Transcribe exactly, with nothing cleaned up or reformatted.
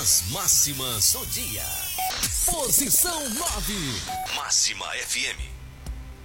As máximas do dia. Posição nove. Máxima F M.